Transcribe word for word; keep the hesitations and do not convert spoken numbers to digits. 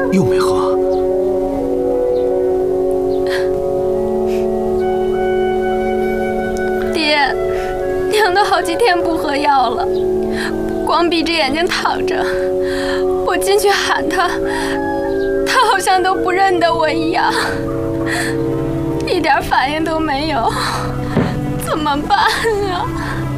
又没喝。 爹，娘都好几天不喝药了，光闭着眼睛躺着。我进去喊他，他好像都不认得我一样，一点反应都没有，怎么办啊？